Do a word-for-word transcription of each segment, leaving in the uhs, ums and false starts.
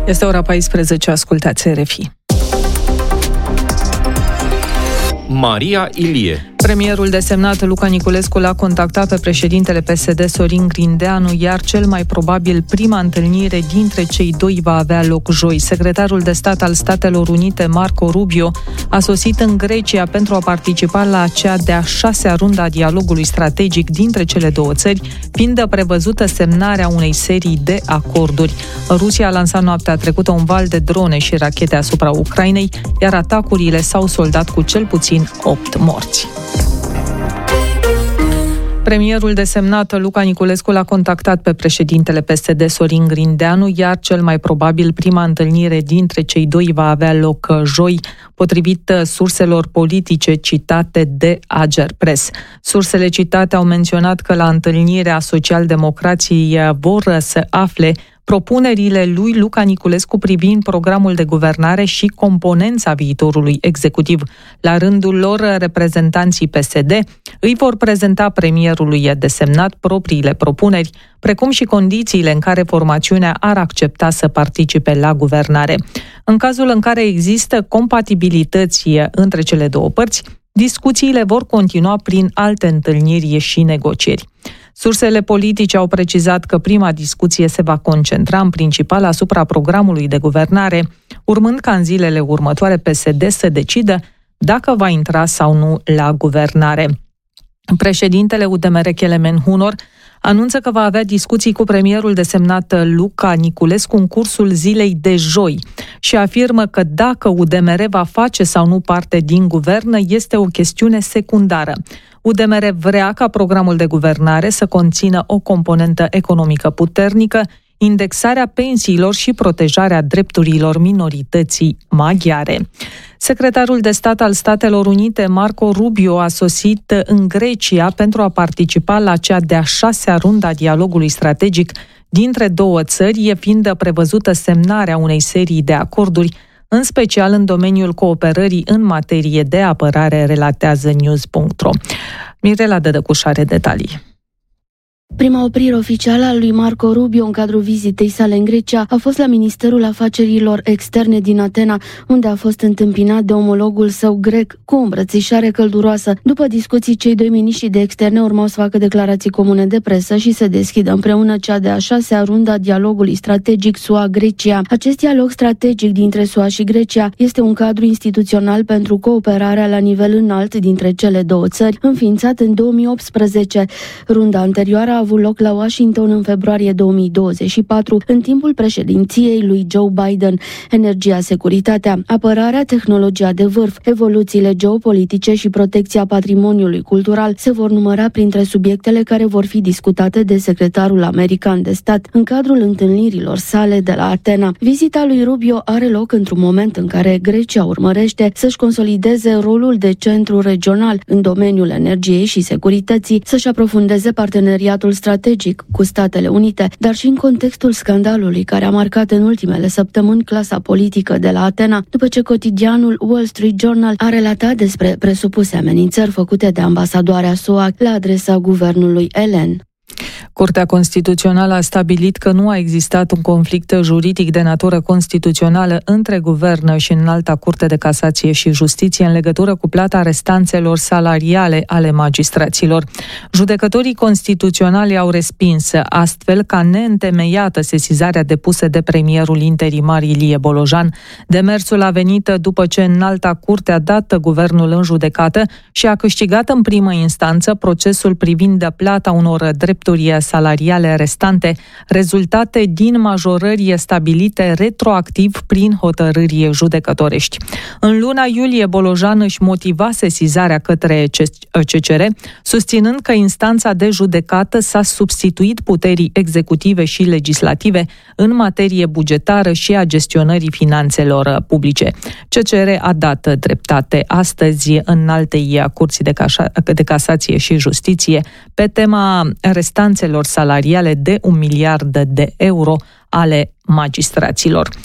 Este ora paisprezece, ascultați R F I. Maria Ilie. Premierul desemnat Luca Niculescu l-a contactat pe președintele P S D Sorin Grindeanu, iar cel mai probabil prima întâlnire dintre cei doi va avea loc joi. Secretarul de stat al Statelor Unite, Marco Rubio, a sosit în Grecia pentru a participa la cea de-a șasea rundă a dialogului strategic dintre cele două țări, fiind prevăzută semnarea unei serii de acorduri. Rusia a lansat noaptea trecută un val de drone și rachete asupra Ucrainei, iar atacurile s-au soldat cu cel puțin opt morți. Premierul desemnat Luca Niculescu l-a contactat pe președintele P S D Sorin Grindeanu, iar cel mai probabil prima întâlnire dintre cei doi va avea loc joi, potrivit surselor politice citate de Agerpres. Sursele citate au menționat că la întâlnirea socialdemocrații vor să afle propunerile lui Luca Niculescu privind programul de guvernare și componența viitorului executiv. La rândul lor, reprezentanții P S D îi vor prezenta premierului desemnat propriile propuneri, precum și condițiile în care formațiunea ar accepta să participe la guvernare. În cazul în care există compatibilități între cele două părți, discuțiile vor continua prin alte întâlniri și negocieri. Sursele politice au precizat că prima discuție se va concentra în principal asupra programului de guvernare, urmând ca în zilele următoare P S D să decidă dacă va intra sau nu la guvernare. Președintele U D M R Kelemen Hunor anunță că va avea discuții cu premierul desemnat Luca Niculescu în cursul zilei de joi și afirmă că dacă U D M R va face sau nu parte din guvern este o chestiune secundară. U D M R vrea ca programul de guvernare să conțină o componentă economică puternică, indexarea pensiilor și protejarea drepturilor minorității maghiare. Secretarul de stat al Statelor Unite, Marco Rubio, a sosit în Grecia pentru a participa la cea de-a șasea rundă a dialogului strategic dintre două țări, fiind prevăzută semnarea unei serii de acorduri, în special în domeniul cooperării în materie de apărare, relatează news punct ro. Mirela Dădăcuș are detalii. Prima oprire oficială a lui Marco Rubio în cadrul vizitei sale în Grecia a fost la Ministerul Afacerilor Externe din Atena, unde a fost întâmpinat de omologul său grec cu o îmbrățișare călduroasă. După discuții, cei doi miniștri de externe urmau să facă declarații comune de presă și să deschidă împreună cea de-a șasea rundă a dialogului strategic S U A-Grecia. Acest dialog strategic dintre S U A și Grecia este un cadru instituțional pentru cooperarea la nivel înalt dintre cele două țări, înființat în două mii optsprezece. Runda anterioară a avut loc la Washington în februarie două mii douăzeci și patru, în timpul președinției lui Joe Biden. Energia, securitatea, apărarea, tehnologia de vârf, evoluțiile geopolitice și protecția patrimoniului cultural se vor număra printre subiectele care vor fi discutate de secretarul american de stat în cadrul întâlnirilor sale de la Atena. Vizita lui Rubio are loc într-un moment în care Grecia urmărește să-și consolideze rolul de centru regional în domeniul energiei și securității, să-și aprofundeze parteneriatul strategic cu Statele Unite, dar și în contextul scandalului care a marcat în ultimele săptămâni clasa politică de la Atena, după ce cotidianul Wall Street Journal a relatat despre presupuse amenințări făcute de ambasadoarea S U A la adresa guvernului elen. Curtea Constituțională a stabilit că nu a existat un conflict juridic de natură constituțională între guvern și Înalta Curte de Casație și Justiție în legătură cu plata restanțelor salariale ale magistraților. Judecătorii constituționali au respins astfel ca neîntemeiată sesizarea depusă de premierul interimar Ilie Bolojan. Demersul a venit după ce Înalta Curte a dat guvernul în judecată și a câștigat în primă instanță procesul privind plata unor drepturi salariale restante, rezultate din majorări stabilite retroactiv prin hotărâri judecătorești. În luna iulie, Bolojan își motiva sesizarea către C C R, susținând că instanța de judecată s-a substituit puterii executive și legislative în materie bugetară și a gestionării finanțelor publice. C C R a dat dreptate astăzi Înaltei Curții de, Cașa- de Casație și Justiție pe tema restanțelor salariale de un miliard de euro ale magistraților.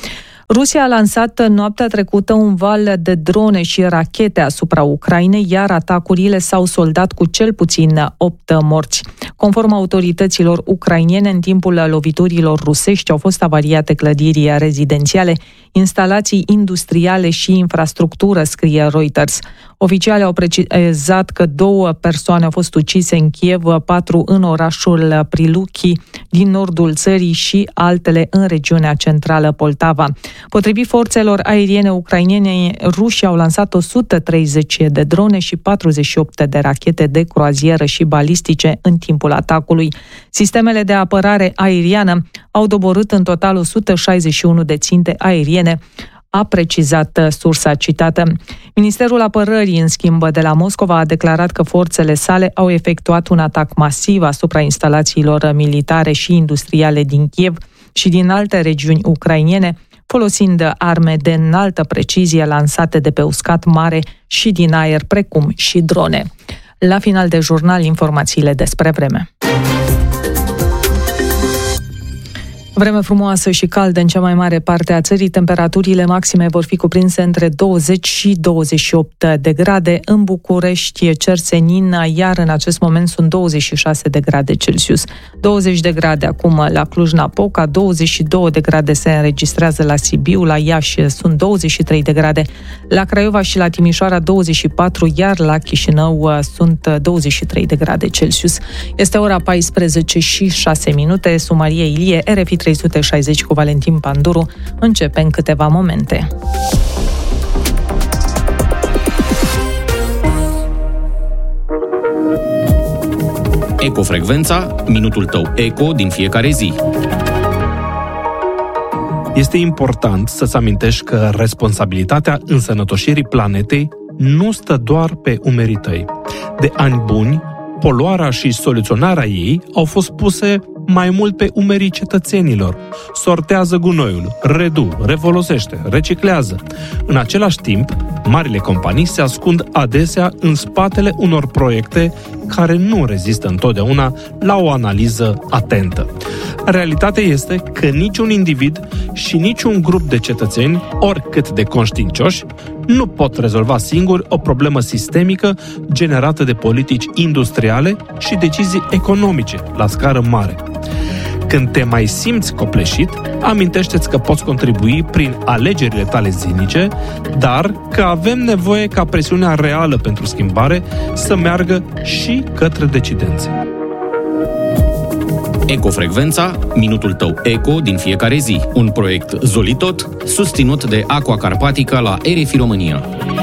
Rusia a lansat noaptea trecută un val de drone și rachete asupra Ucrainei, iar atacurile s-au soldat cu cel puțin opt morți. Conform autorităților ucrainene, în timpul loviturilor rusești au fost avariate clădiri rezidențiale, instalații industriale și infrastructură, scrie Reuters. Oficialii au precizat că două persoane au fost ucise în Kiev, patru în orașul Priluki din nordul țării și altele în regiunea centrală Poltava. Potrivit forțelor aeriene ucrainene, rușii au lansat o sută treizeci de drone și patruzeci și opt de rachete de croazieră și balistice în timpul atacului. Sistemele de apărare aeriană au doborât în total o sută șaizeci și unu de ținte aeriene, a precizat sursa citată. Ministerul Apărării, în schimb, de la Moscova a declarat că forțele sale au efectuat un atac masiv asupra instalațiilor militare și industriale din Kiev și din alte regiuni ucrainene, folosind arme de înaltă precizie lansate de pe uscat mare și din aer, precum și drone. La final de jurnal, informațiile despre vreme. Vreme frumoasă și caldă în cea mai mare parte a țării, temperaturile maxime vor fi cuprinse între douăzeci și douăzeci și opt de grade. În București cer senin, iar în acest moment sunt douăzeci și șase de grade Celsius. douăzeci de grade acum la Cluj-Napoca, douăzeci și două de grade se înregistrează la Sibiu, la Iași sunt douăzeci și trei de grade, la Craiova și la Timișoara douăzeci și patru, iar la Chișinău sunt douăzeci și trei de grade Celsius. Este ora paisprezece și șase minute, Sumarie Ilie, R F I trei sute șaizeci cu Valentin Panduru, începe în câteva momente. Ecofrecvența, minutul tău eco din fiecare zi. Este important să-ți amintești că responsabilitatea însănătoșirii planetei nu stă doar pe umerii tăi. De ani buni, poluarea și soluționarea ei au fost puse mai mult pe umerii cetățenilor. Sortează gunoiul, redu, refolosește, reciclează. În același timp, marile companii se ascund adesea în spatele unor proiecte care nu rezistă întotdeauna la o analiză atentă. Realitatea este că niciun individ și niciun grup de cetățeni, oricât de conștiincioși, nu pot rezolva singuri o problemă sistemică generată de politici industriale și decizii economice la scară mare. Când te mai simți copleșit, amintește-ți că poți contribui prin alegerile tale zilnice, dar că avem nevoie ca presiunea reală pentru schimbare să meargă și către decidenți. Ecofrecvența, minutul tău eco din fiecare zi. Un proiect Zolitot, susținut de Aqua Carpatica la R F I România.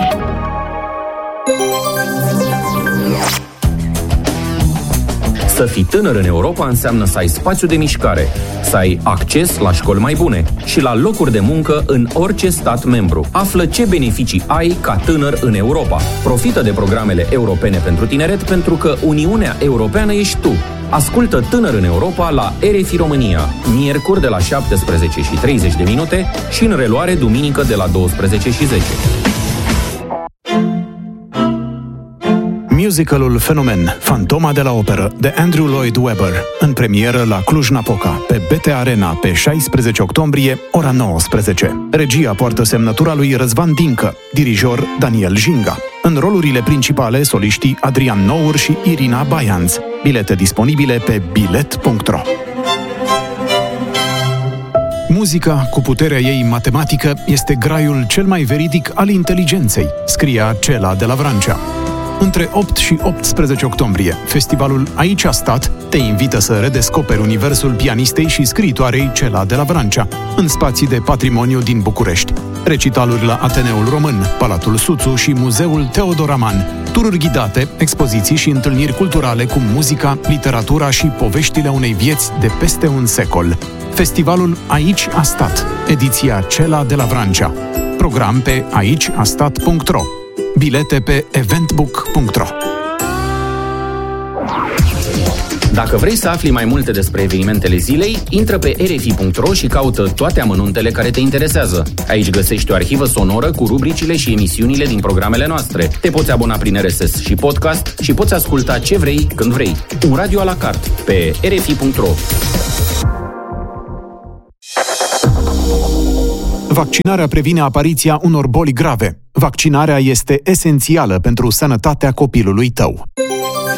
Să fii tânăr în Europa înseamnă să ai spațiu de mișcare, să ai acces la școli mai bune și la locuri de muncă în orice stat membru. Află ce beneficii ai ca tânăr în Europa. Profită de programele europene pentru tineret, pentru că Uniunea Europeană ești tu. Ascultă Tânăr în Europa la R F I România, miercuri de la șaptesprezece și treizeci de minute și în reluare duminică de la douăsprezece și zece. Musicalul Fenomen, Fantoma de la Operă, de Andrew Lloyd Webber, în premieră la Cluj-Napoca, pe B T Arena, pe șaisprezece octombrie, ora nouăsprezece. Regia poartă semnătura lui Răzvan Dincă, dirijor Daniel Jinga. În rolurile principale, soliștii Adrian Nour și Irina Baianț. Bilete disponibile pe bilet punct ro. Muzica, cu puterea ei matematică, este graiul cel mai veridic al inteligenței, scria Cela de la Vrancea. Între opt și optsprezece octombrie, festivalul Aici a stat te invită să redescoperi universul pianistei și scriitoarei Cela de la Vrancea, în spații de patrimoniu din București. Recitaluri la Ateneul Român, Palatul Suțu și Muzeul Teodor Aman, tururi ghidate, expoziții și întâlniri culturale cu muzica, literatura și poveștile unei vieți de peste un secol. Festivalul Aici a stat, ediția Cela de la Vrancea. Program pe aici a stat punct ro. Bilete pe eventbook punct ro. Dacă vrei să afli mai multe despre evenimentele zilei, intră pe r f i punct ro și caută toate amănuntele care te interesează. Aici găsești o arhivă sonoră cu rubricile și emisiunile din programele noastre. Te poți abona prin R S S și podcast și poți asculta ce vrei, când vrei. Un radio a la carte pe r f i punct ro. Vaccinarea previne apariția unor boli grave. Vaccinarea este esențială pentru sănătatea copilului tău.